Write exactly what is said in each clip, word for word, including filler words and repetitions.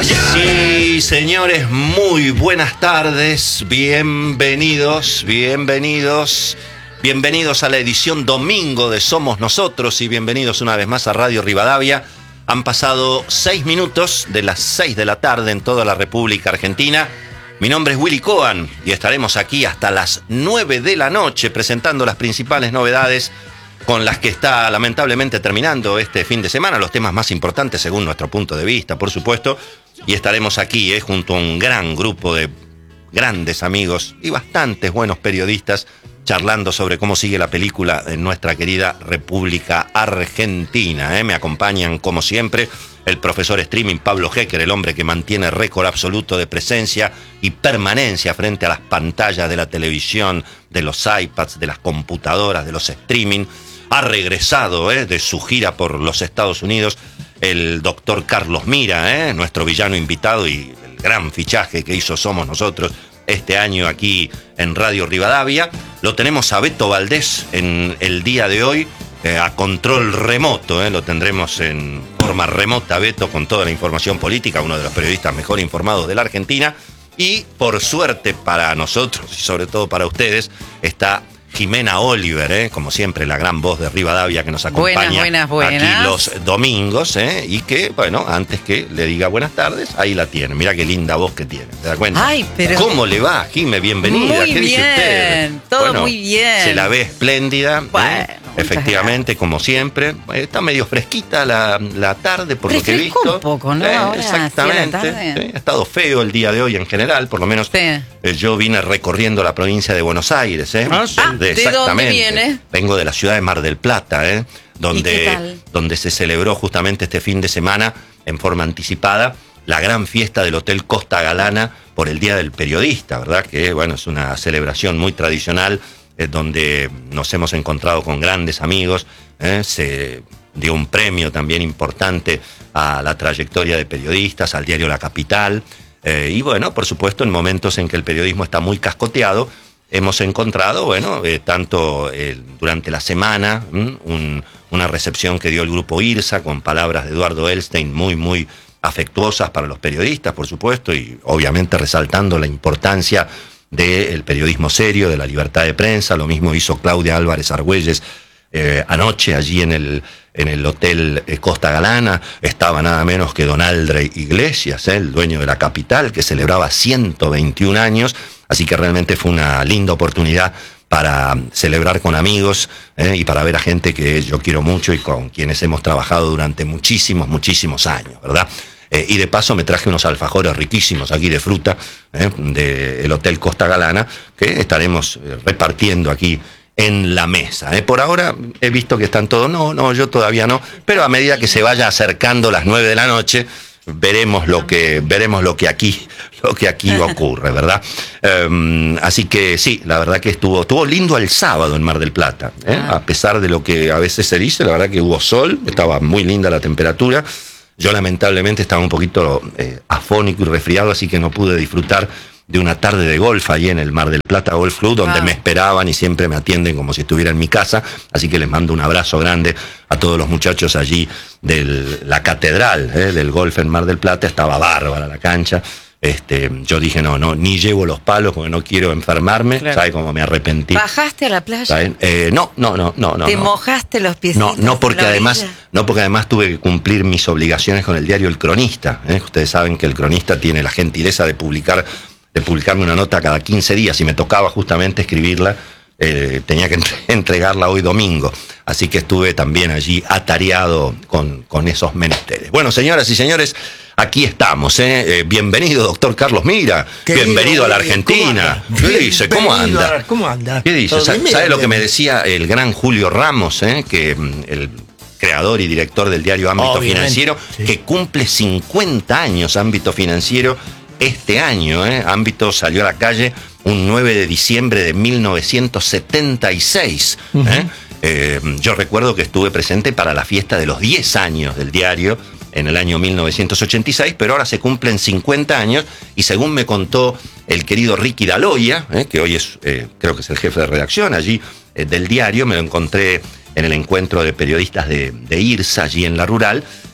Señoras y señores, muy buenas tardes, bienvenidos, bienvenidos, bienvenidos a la edición domingo de Somos Nosotros y bienvenidos una vez más a Radio Rivadavia. Han pasado seis minutos de las seis de la tarde en toda la República Argentina. Mi nombre es Willy Cohen y estaremos aquí hasta las nueve de la noche presentando las principales novedades con las que está lamentablemente terminando este fin de semana, los temas más importantes según nuestro punto de vista, por supuesto, y estaremos aquí eh, junto a un gran grupo de grandes amigos y bastantes buenos periodistas charlando sobre cómo sigue la película en nuestra querida República Argentina. Eh. Me acompañan, como siempre, el profesor streaming Pablo Hecker, el hombre que mantiene récord absoluto de presencia y permanencia frente a las pantallas de la televisión, de los iPads, de las computadoras, de los streaming. Ha regresado eh, de su gira por los Estados Unidos el doctor Carlos Mira, eh, nuestro villano invitado y el gran fichaje que hizo Somos Nosotros este año aquí en Radio Rivadavia. Lo tenemos a Beto Valdés en el día de hoy, eh, a control remoto, eh, lo tendremos en forma remota, Beto, con toda la información política, uno de los periodistas mejor informados de la Argentina. Y por suerte para nosotros y sobre todo para ustedes está Jimena Oliver, ¿eh? Como siempre, la gran voz de Rivadavia que nos acompaña buenas, buenas, buenas. aquí los domingos, ¿eh? Y que, bueno, antes que le diga buenas tardes, ahí la tiene. Mira qué linda voz que tiene, ¿te das cuenta? Ay, pero... ¿Cómo le va, Jime? Bienvenida. Muy ¿Qué bien, dice usted? todo Bueno, muy bien. Se la ve espléndida, Bueno, ¿eh? Efectivamente, como siempre. Está medio fresquita la, la tarde, por lo que he visto. un poco, ¿no? Eh, Ahora, exactamente. hacia la tarde. Sí, ha estado feo el día de hoy en general, por lo menos Sí. eh, yo vine recorriendo la provincia de Buenos Aires. ¿eh? Ah, sí. Ah, ¿de dónde viene? Vengo de la ciudad de Mar del Plata, ¿eh? ¿Y qué donde, tal? donde se celebró justamente este fin de semana, en forma anticipada, la gran fiesta del Hotel Costa Galana por el Día del Periodista, ¿verdad? Que, bueno, es una celebración muy tradicional, eh, donde nos hemos encontrado con grandes amigos, ¿eh? Se dio un premio también importante a la trayectoria de periodistas, al diario La Capital, eh, y bueno, por supuesto, en momentos en que el periodismo está muy cascoteado, hemos encontrado, bueno, eh, tanto eh, durante la semana, un, una recepción que dio el grupo IRSA con palabras de Eduardo Elstein muy, muy afectuosas para los periodistas, por supuesto, y obviamente resaltando la importancia del periodismo serio, de la libertad de prensa. Lo mismo hizo Claudia Álvarez Argüelles eh, anoche allí en el, en el Hotel Costa Galana. Estaba nada menos que Don Aldre Iglesias, eh, el dueño de La Capital, que celebraba ciento veintiún años. Así que realmente fue una linda oportunidad para celebrar con amigos eh, y para ver a gente que yo quiero mucho y con quienes hemos trabajado durante muchísimos, muchísimos años, ¿verdad? Eh, y de paso me traje unos alfajores riquísimos aquí de fruta eh, del Hotel Costa Galana que estaremos repartiendo aquí en la mesa. Eh. Por ahora he visto que están todos, no, no, yo todavía no, pero a medida que se vaya acercando las nueve de la noche, veremos lo que veremos lo que aquí lo que aquí ocurre, ¿verdad? Um, así que sí, la verdad que estuvo estuvo lindo el sábado en Mar del Plata, ¿eh? Ah. A pesar de lo que a veces se dice, la verdad que hubo sol, estaba muy linda la temperatura. Yo lamentablemente estaba un poquito eh, afónico y resfriado, así que no pude disfrutar de una tarde de golf ahí en el Mar del Plata Golf Club, donde wow. me esperaban y siempre me atienden como si estuviera en mi casa. Así que les mando un abrazo grande a todos los muchachos allí de la catedral eh, del golf en Mar del Plata. Estaba bárbara la cancha. Este, yo dije, no, no, ni llevo los palos porque no quiero enfermarme. Claro. ¿Sabes cómo me arrepentí? ¿Bajaste a la playa? Eh, no, no, no, no, no. ¿Te no. mojaste los piecitos? No, no porque además, no porque además tuve que cumplir mis obligaciones con el diario El Cronista. ¿eh? Ustedes saben que El Cronista tiene la gentileza de publicar de publicarme una nota cada quince días y me tocaba justamente escribirla, eh, tenía que entregarla hoy domingo, así que estuve también allí atareado con, con esos menesteres. Bueno, señoras y señores, aquí estamos, ¿eh? Eh, bienvenido, doctor Carlos Mira, querido, bienvenido a la Argentina. ¿Qué dice? ¿Cómo anda? ¿Cómo anda? ¿Qué dice? ¿Sabe, ¿sabe lo que me decía el gran Julio Ramos, eh? que el creador y director del diario Ámbito Obviamente, Financiero, sí. que cumple cincuenta años Ámbito Financiero este año, ¿eh? Ámbito salió a la calle un nueve de diciembre de mil novecientos setenta y seis. Uh-huh. ¿eh? Eh, yo recuerdo que estuve presente para la fiesta de los diez años del diario en el año mil novecientos ochenta y seis, pero ahora se cumplen cincuenta años y según me contó el querido Ricky Daloia, ¿eh? que hoy es, eh, creo que es el jefe de redacción allí eh, del diario, me lo encontré en el encuentro de periodistas de, de IRSA allí en La Rural.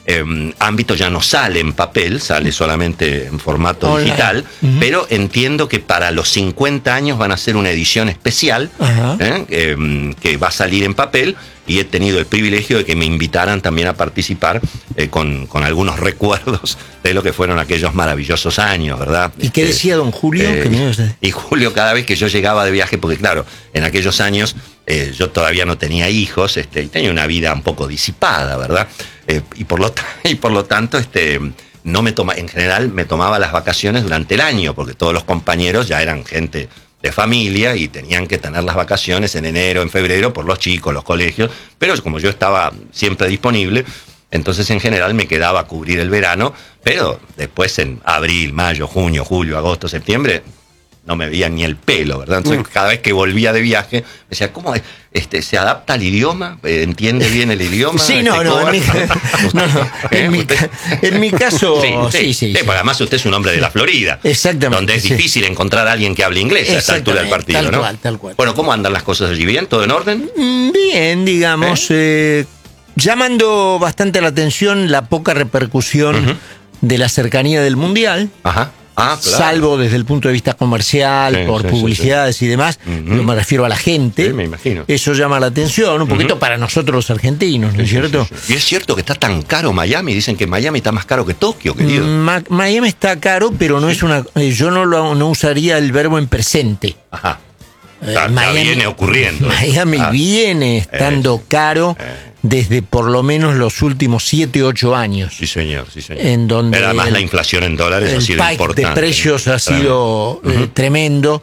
eh, ámbito ya no sale en papel, sale solamente en formato Online. digital, Uh-huh. pero entiendo que para los cincuenta años van a hacer una edición especial Ajá. ¿eh? Eh, que va a salir en papel, y he tenido el privilegio de que me invitaran también a participar eh, con, con algunos recuerdos de lo que fueron aquellos maravillosos años, ¿verdad? ¿Y qué Este, decía don Julio? eh, Que me ibas a- y Julio, cada vez que yo llegaba de viaje, porque claro, en aquellos años eh, yo todavía no tenía hijos, este, y tenía una vida un poco disipada, ¿verdad? Eh, y, por lo y por lo tanto, este, no me toma, en general me tomaba las vacaciones durante el año, porque todos los compañeros ya eran gente de familia y tenían que tener las vacaciones en enero, en febrero, por los chicos, los colegios, pero como yo estaba siempre disponible, entonces en general me quedaba a cubrir el verano, pero después en abril, mayo, junio, julio, agosto, septiembre, no me veía ni el pelo, ¿verdad? Entonces, mm. cada vez que volvía de viaje, me decía, ¿cómo es? Este, ¿se adapta al idioma? ¿Entiende bien el idioma? Sí, no, este, no, en mi, no, no, en, mi, en mi caso, sí, sí, sí. sí, sí. Porque además usted es un hombre de la Florida. Exactamente. Donde es difícil sí. encontrar a alguien que hable inglés a esta altura del partido, tal ¿no? Cual, tal cual. Bueno, ¿cómo andan las cosas allí? ¿Bien? ¿Todo en orden? Bien, digamos, ¿Eh? Eh, llamando bastante la atención la poca repercusión uh-huh. de la cercanía del Mundial. Ajá. Ah, claro. Salvo desde el punto de vista comercial, sí, por sí, publicidades sí, sí. y demás, uh-huh. yo me refiero a la gente. Sí, me imagino. Eso llama la atención, un poquito uh-huh. para nosotros los argentinos, ¿no es sí, cierto? Sí, sí. Y es cierto que está tan caro Miami, dicen que Miami está más caro que Tokio, querido. Ma- Miami está caro, pero no sí. es una. Yo no lo no usaría el verbo en presente. Ajá. Eh, ya, Miami, ya viene ocurriendo. Miami ah, viene estando eh, caro eh. desde por lo menos los últimos siete, ocho años. Sí, señor, sí, señor. En donde Pero además el, la inflación en dólares ha sido importante. El de precios ha sido uh-huh. eh, tremendo,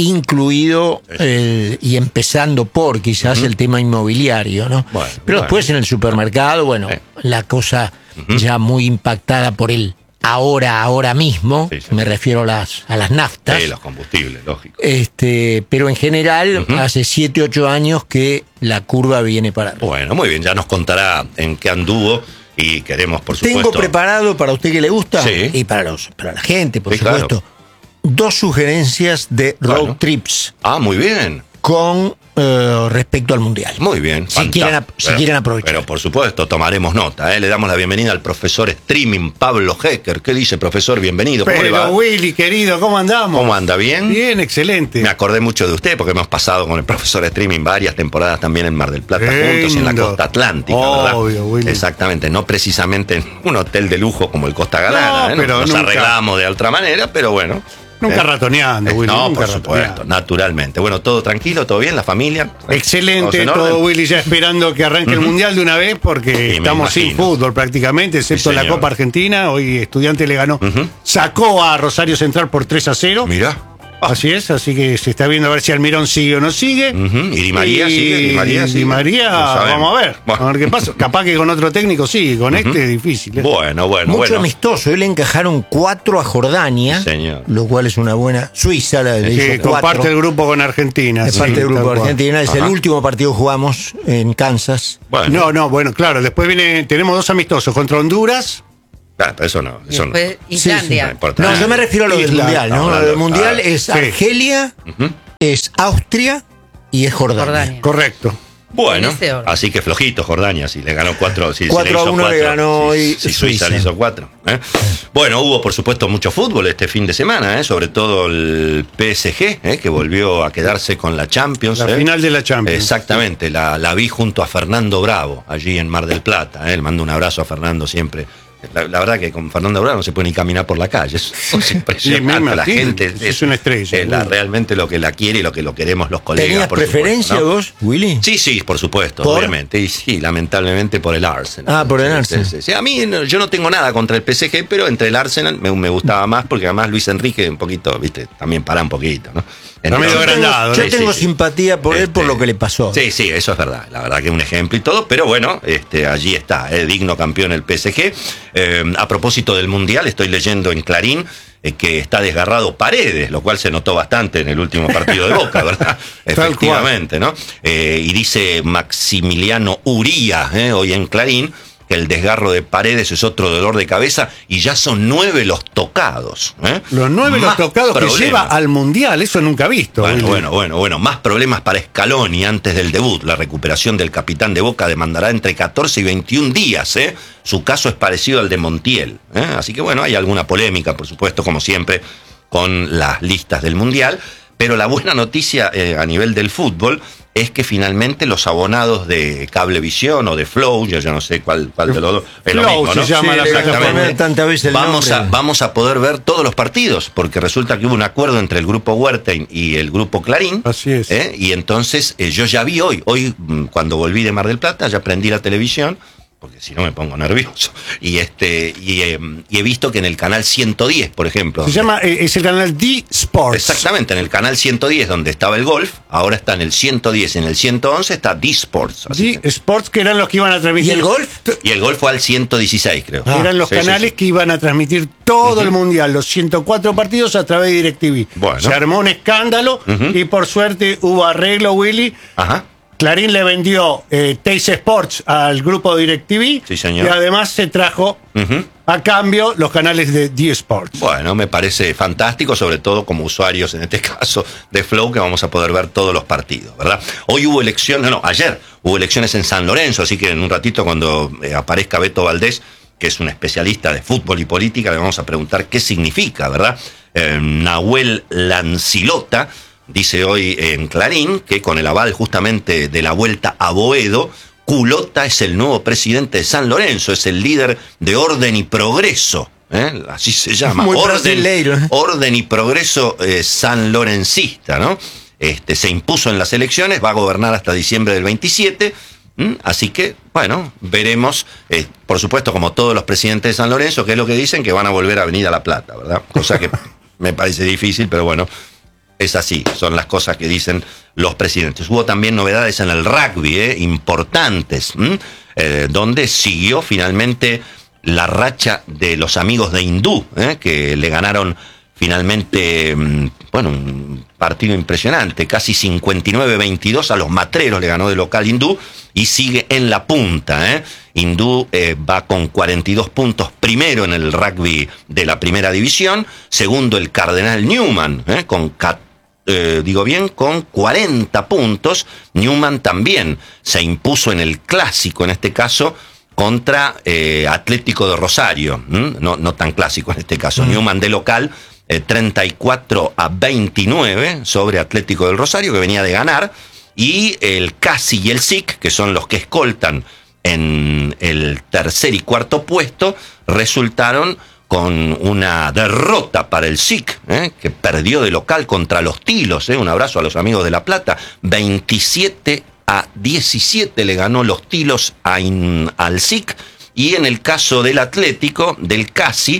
incluido el, y empezando por quizás uh-huh. el tema inmobiliario, ¿no? Bueno, Pero bueno. después en el supermercado, bueno, eh. la cosa uh-huh. ya muy impactada por el ahora, ahora mismo, sí, sí. me refiero a las, a las naftas. Sí, los combustibles, lógico. Este, pero en general, uh-huh. hace siete, ocho años que la curva viene para arriba. Bueno, muy bien, ya nos contará en qué anduvo y queremos, por supuesto... Tengo preparado para usted que le gusta sí. y para, los, para la gente, por sí, supuesto, claro. dos sugerencias de road bueno. trips. Ah, muy bien. Con eh, respecto al Mundial. Muy bien. Si, quieren, si pero, quieren aprovechar. Pero por supuesto, tomaremos nota. ¿eh? Le damos la bienvenida al profesor streaming Pablo Hecker. ¿Qué dice, profesor? Bienvenido. ¿Cómo pero, le va? Willy, querido, ¿cómo andamos? ¿Cómo anda? ¿Bien? Bien, excelente. Me acordé mucho de usted porque hemos pasado con el profesor streaming varias temporadas también en Mar del Plata Lindo. juntos, en la costa atlántica, Obvio, ¿verdad? Willy. Exactamente. No precisamente en un hotel de lujo como el Costa Galana. No, ¿eh? pero Nos nunca. arreglamos de otra manera, pero bueno... Nunca ¿Eh? ratoneando, Willy. No, nunca por supuesto, naturalmente. Bueno, todo tranquilo, todo bien, la familia. Excelente, todo, Willy, ya esperando que arranque uh-huh. el Mundial de una vez, porque sí, estamos sin fútbol prácticamente, excepto sí, la Copa Argentina. Hoy Estudiante le ganó, uh-huh. sacó a Rosario Central por tres a cero. Mirá. Así es, así que se está viendo a ver si Almirón sigue o no sigue. Uh-huh. ¿Y Di María y, sigue? Di María, sigue. Di María vamos a ver. Bueno. A ver qué pasa. Capaz que con otro técnico sigue, con uh-huh. este es difícil. ¿eh? Bueno, bueno, Mucho bueno. amistoso. Hoy le encajaron cuatro a Jordania, Señor. Lo cual es una buena. Suiza la le sí, hizo cuatro. comparte el grupo con Argentina. Es sí, parte del grupo de Argentina. Es Ajá. el último partido que jugamos en Kansas. Bueno. No, no, bueno, claro. Después viene, tenemos dos amistosos contra Honduras. Claro, pero eso no. Eso Después, no. Islandia. Sí, sí. No, yo me refiero a lo del Isla. Mundial, ¿no? No, Lo del no, Mundial ah, es sí. Argelia, uh-huh. es Austria y es Jordania. Jordania. Correcto. Bueno, así que flojito Jordania, si le ganó cuatro, si, cuatro si le hizo a uno cuatro, le ganó si, y si Suiza, Suiza le hizo cuatro. ¿eh? Bueno, hubo por supuesto mucho fútbol este fin de semana, ¿eh? Sobre todo el P S G, ¿eh? que volvió a quedarse con la Champions. La ¿eh? final de la Champions. Exactamente, la, la vi junto a Fernando Bravo, allí en Mar del Plata. ¿eh? Le mando un abrazo a Fernando siempre. La, la verdad que con Fernando Bravo no se puede ni caminar por la calle. Es, es impresionante. Sí, la gente es, es una estrella. Es la, realmente lo que la quiere y lo que lo queremos los colegas. ¿Tenías por preferencia supuesto, ¿no? vos, Willy? Sí, sí, por supuesto, ¿Por? obviamente. Y sí, lamentablemente por el Arsenal. Ah, por el Sí, Arsenal. sí, sí, sí. A mí no, yo no tengo nada contra el P S G, pero entre el Arsenal me, me gustaba más porque además Luis Enrique un poquito, viste, también para un poquito, ¿no? Está medio Yo tengo, agrandado, yo sí, tengo sí, simpatía por él este, por lo que le pasó. Sí, sí, eso es verdad. La verdad que es un ejemplo y todo, pero bueno, este, allí está, eh, digno campeón el P S G. Eh, a propósito del Mundial, estoy leyendo en Clarín eh, que está desgarrado Paredes, lo cual se notó bastante en el último partido de Boca, ¿verdad? Efectivamente, ¿no? Eh, y dice Maximiliano Uría, eh, hoy en Clarín, que el desgarro de Paredes es otro dolor de cabeza, y ya son nueve los tocados. ¿eh? Los nueve más los tocados problemas. Que lleva al Mundial, eso nunca he visto. Bueno, Willy. bueno, bueno, bueno, más problemas para Scaloni antes del debut. La recuperación del capitán de Boca demandará entre catorce y veintiún días. ¿eh? Su caso es parecido al de Montiel. ¿eh? Así que bueno, hay alguna polémica, por supuesto, como siempre, con las listas del Mundial. Pero la buena noticia eh, a nivel del fútbol es que finalmente los abonados de Cablevisión o de Flow, yo ya no sé cuál, cuál de los dos, es lo mismo, ¿no? Se llama sí, la plataforma. Tantas veces el vamos, a, vamos a poder ver todos los partidos, porque resulta que hubo un acuerdo entre el grupo Wertheim y el grupo Clarín. Así es. ¿eh? Y entonces eh, yo ya vi hoy, hoy cuando volví de Mar del Plata, ya prendí la televisión, porque si no me pongo nervioso. Y este y, eh, y he visto que en el canal ciento diez, por ejemplo. Se llama, eh, es el canal D Sports. Exactamente, en el canal ciento diez, donde estaba el golf, ahora está en el ciento diez, en el ciento once está D Sports. D que... Sports, que eran los que iban a transmitir. ¿Y el golf? Y el golf fue al ciento dieciséis, creo. Ah, eran los sí, canales sí, sí. que iban a transmitir todo uh-huh. el Mundial, los ciento cuatro partidos a través de DirecTV. Bueno. Se armó un escándalo uh-huh. y por suerte hubo arreglo, Willy. Ajá. Clarín le vendió eh, Teis Sports al grupo de DirecTV. Sí, señor. Y además se trajo uh-huh. a cambio los canales de D Sports. Bueno, me parece fantástico, sobre todo como usuarios, en este caso, de Flow, que vamos a poder ver todos los partidos, ¿verdad? Hoy hubo elecciones, no, ayer hubo elecciones en San Lorenzo, así que en un ratito cuando eh, aparezca Beto Valdés, que es un especialista de fútbol y política, le vamos a preguntar qué significa, ¿verdad? Eh, Nahuel Lancilota dice hoy en Clarín que con el aval justamente de la vuelta a Boedo, Culota es el nuevo presidente de San Lorenzo, es el líder de Orden y Progreso, ¿eh? Así se llama, Muy Orden, Orden y Progreso eh, sanlorencista, ¿no? Este, se impuso en las elecciones, va a gobernar hasta diciembre del veintisiete, ¿m? Así que, bueno, veremos, eh, por supuesto, como todos los presidentes de San Lorenzo, que es lo que dicen, que van a volver a Avenida La Plata, ¿verdad? Cosa que me parece difícil, pero bueno, es así, son las cosas que dicen los presidentes. Hubo también novedades en el rugby, eh, importantes, eh, donde siguió finalmente la racha de los amigos de Hindú, eh, que le ganaron finalmente, bueno, un partido impresionante, casi cincuenta y nueve a veintidós a los Matreros, le ganó de local Hindú, y sigue en la punta. Eh. Hindú eh, va con cuarenta y dos puntos, primero en el rugby de la primera división, segundo el Cardenal Newman, eh, con catorce. Eh, digo bien, con cuarenta puntos. Newman también se impuso en el clásico, en este caso, contra eh, Atlético de Rosario. ¿Mm? No, no tan clásico en este caso. Mm. Newman de local, eh, treinta y cuatro a veintinueve sobre Atlético del Rosario, que venía de ganar. Y el Casi y el S I C, que son los que escoltan en el tercer y cuarto puesto, resultaron con una derrota para el S I C, ¿eh? que perdió de local contra los Tilos. ¿eh? Un abrazo a los amigos de La Plata. veintisiete a diecisiete le ganó los Tilos a in, al S I C. Y en el caso del Atlético, del Casi,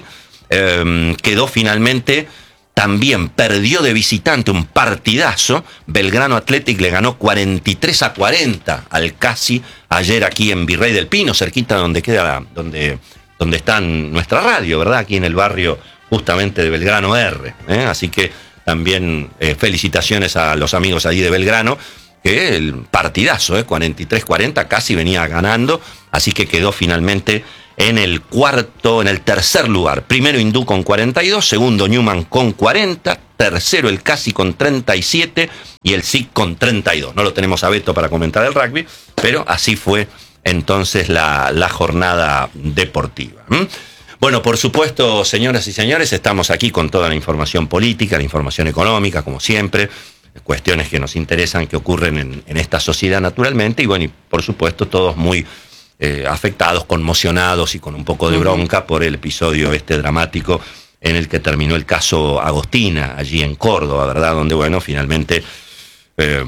eh, quedó finalmente, también perdió de visitante, un partidazo. Belgrano Athletic le ganó cuarenta y tres a cuarenta al Casi ayer aquí en Virrey del Pino, cerquita donde queda, donde... donde está nuestra radio, ¿verdad? Aquí en el barrio justamente de Belgrano R. ¿eh? Así que también eh, felicitaciones a los amigos allí de Belgrano, que el partidazo, ¿eh? cuarenta y tres a cuarenta, casi venía ganando, así que quedó finalmente en el cuarto, en el tercer lugar. Primero Hindú con cuarenta y dos, segundo Newman con cuarenta, tercero el Casi con treinta y siete y el S I C con treinta y dos. No lo tenemos a Beto para comentar el rugby, pero así fue entonces la, la jornada deportiva. ¿Mm? Bueno, por supuesto, señoras y señores, estamos aquí con toda la información política, la información económica, como siempre, cuestiones que nos interesan, que ocurren en, en esta sociedad naturalmente, y bueno, y por supuesto todos muy eh, afectados, conmocionados y con un poco de bronca por el episodio este dramático en el que terminó el caso Agostina, allí en Córdoba, ¿verdad? Donde, bueno, finalmente eh,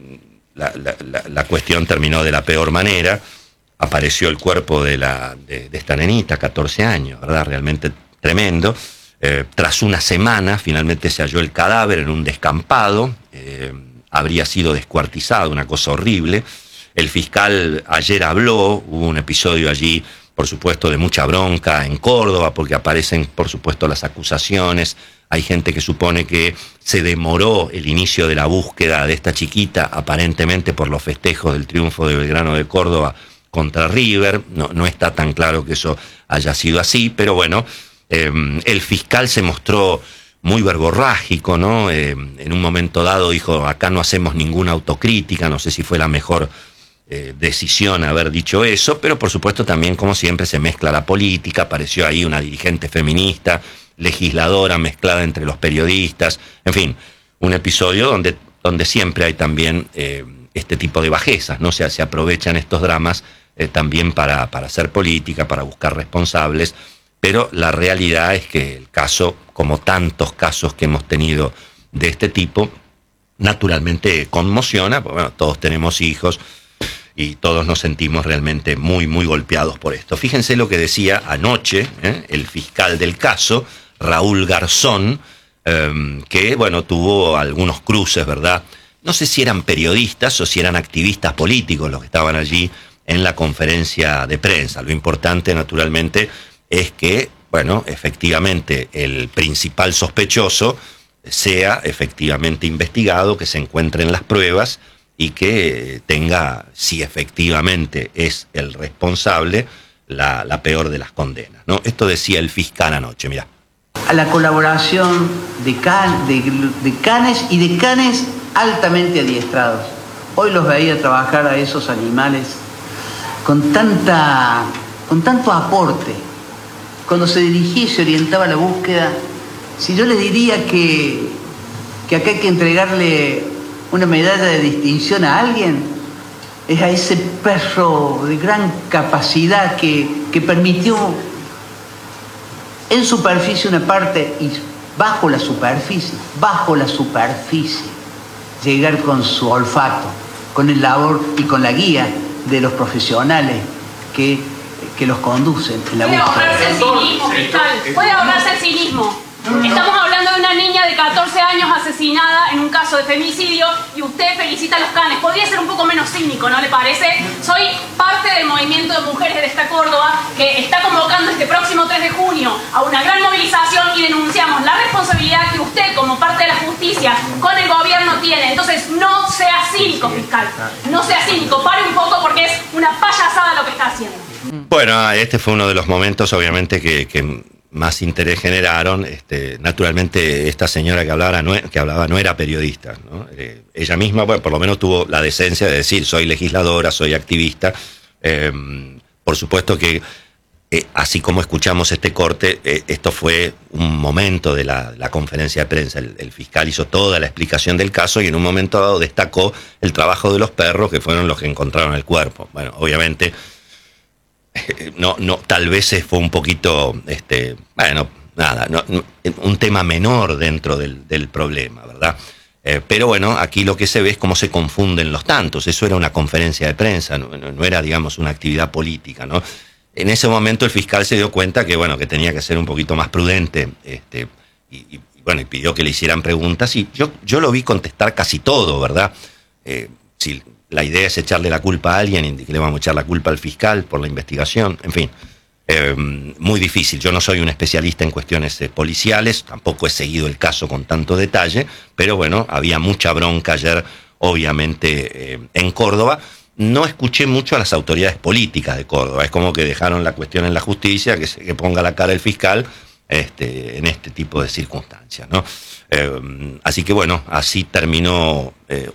la, la, la, la cuestión terminó de la peor manera. Apareció el cuerpo de, la, de, de esta nenita, catorce años, ¿verdad? Realmente tremendo. Eh, tras una semana, finalmente se halló el cadáver en un descampado. Eh, habría sido descuartizado, una cosa horrible. El fiscal ayer habló, hubo un episodio allí, por supuesto, de mucha bronca en Córdoba, porque aparecen, por supuesto, las acusaciones. Hay gente que supone que se demoró el inicio de la búsqueda de esta chiquita, aparentemente por los festejos del triunfo de Belgrano de Córdoba contra River. No, no está tan claro que eso haya sido así, pero bueno, eh, el fiscal se mostró muy verborrágico, ¿no? Eh, en un momento dado dijo, acá no hacemos ninguna autocrítica, no sé si fue la mejor eh, decisión haber dicho eso, pero por supuesto también, como siempre, se mezcla la política. Apareció ahí una dirigente feminista, legisladora mezclada entre los periodistas, en fin, un episodio donde, donde siempre hay también eh, este tipo de bajezas, ¿no? O sea, se aprovechan estos dramas eh, también para, para hacer política, para buscar responsables, pero la realidad es que el caso, como tantos casos que hemos tenido de este tipo, naturalmente conmociona, porque bueno, todos tenemos hijos y todos nos sentimos realmente muy, muy golpeados por esto. Fíjense lo que decía anoche ¿eh? el fiscal del caso, Raúl Garzón, eh, que bueno, tuvo algunos cruces, ¿verdad? No sé si eran periodistas o si eran activistas políticos los que estaban allí en la conferencia de prensa. Lo importante, naturalmente, es que, bueno, efectivamente el principal sospechoso sea efectivamente investigado, que se encuentren las pruebas y que tenga, si efectivamente es el responsable, la, la peor de las condenas, ¿no? Esto decía el fiscal anoche, mirá. A la colaboración de, can, de, de canes y de canes altamente adiestrados. Hoy los veía trabajar a esos animales con, tanta, con tanto aporte. Cuando se dirigía y se orientaba a la búsqueda, si yo les diría que, que acá hay que entregarle una medalla de distinción a alguien, es a ese perro de gran capacidad que, que permitió en superficie una parte y bajo la superficie, bajo la superficie, llegar con su olfato, con el labor y con la guía de los profesionales que, que los conducen en la búsqueda. Puede ahorrarse el cinismo, fiscal. Puede ahorrarse el cinismo. Estamos hablando de una niña de catorce años asesinada en un caso de femicidio y usted felicita a los canes. Podría ser un poco menos cínico, ¿no le parece? Soy parte del movimiento de mujeres de esta Córdoba que está convocando este próximo tres de junio a una gran movilización y denunciamos la responsabilidad que usted, como parte de la justicia, con el gobierno tiene. Entonces, no sea cínico, fiscal. No sea cínico. Pare un poco porque es una payasada lo que está haciendo. Bueno, este fue uno de los momentos, obviamente, que... que más interés generaron. Este, naturalmente, esta señora que hablaba no, que hablaba no era periodista, ¿no? Eh, ella misma, bueno, por lo menos tuvo la decencia de decir, soy legisladora, soy activista. Eh, por supuesto que, eh, así como escuchamos este corte, eh, esto fue un momento de la, la conferencia de prensa. El, el fiscal hizo toda la explicación del caso y en un momento dado destacó el trabajo de los perros, que fueron los que encontraron el cuerpo. Bueno, obviamente... No, no, tal vez fue un poquito, este, bueno, nada, no, no, un tema menor dentro del, del problema, ¿verdad? Eh, pero bueno, aquí lo que se ve es cómo se confunden los tantos. Eso era una conferencia de prensa, no, no, no era, digamos, una actividad política, ¿no? En ese momento el fiscal se dio cuenta que, bueno, que tenía que ser un poquito más prudente, este, y, y bueno, y pidió que le hicieran preguntas, y yo, yo lo vi contestar casi todo, ¿verdad? Eh, si la idea es echarle la culpa a alguien y que le vamos a echar la culpa al fiscal por la investigación, en fin, eh, muy difícil. Yo no soy un especialista en cuestiones eh, policiales, tampoco he seguido el caso con tanto detalle, pero bueno, había mucha bronca ayer, obviamente, eh, en Córdoba. No escuché mucho a las autoridades políticas de Córdoba, es como que dejaron la cuestión en la justicia, que, se, que ponga la cara el fiscal este, en este tipo de circunstancias, ¿no? Eh, así que bueno, así terminó eh,